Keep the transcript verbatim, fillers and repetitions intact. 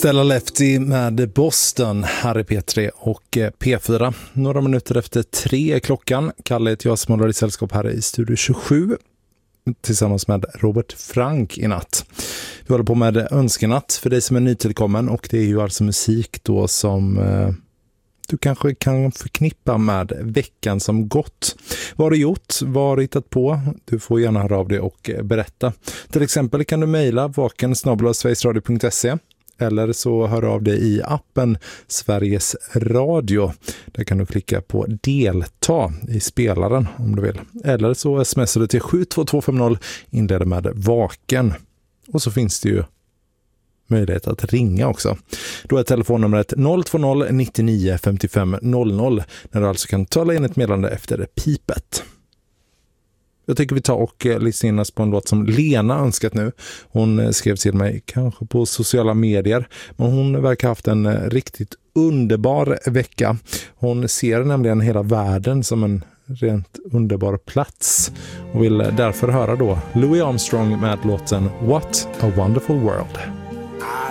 Stella Lefty med Boston, här är P tre och P fyra. Några minuter efter tre är klockan. Kalle heter jag som håller i sällskap här i Studio tjugosju tillsammans med Robert Frank i natt. Vi håller på med önskenatt för dig som är nytillkommen, och det är ju alltså musik då som eh, du kanske kan förknippa med veckan som gått. Vad har du gjort? Vad har du hittat på? Du får gärna höra av dig och berätta. Till exempel kan du mejla vaken snabel-a sverigesradio punkt se. Eller så hör av dig i appen Sveriges Radio. Där kan du klicka på delta i spelaren om du vill. Eller så smsar du till sju två två fem noll, inleder med vaken. Och så finns det ju möjlighet att ringa också. Då är telefonnumret noll två noll nio nio fem fem noll noll, när du alltså kan tala in ett meddelande efter pipet. Jag tycker vi tar och lyssnar in oss på en låt som Lena önskat nu. Hon skrev till mig kanske på sociala medier, men hon verkar ha haft en riktigt underbar vecka. Hon ser nämligen hela världen som en rent underbar plats och vill därför höra då Louis Armstrong med låten What a Wonderful World.